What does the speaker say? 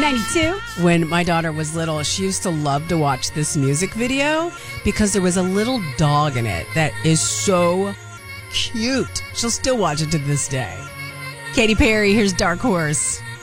92. When my daughter was little, she used to love to watch this music video because there was a little dog in it that is so cute. She'll still watch it to this day. Katy Perry, here's Dark Horse.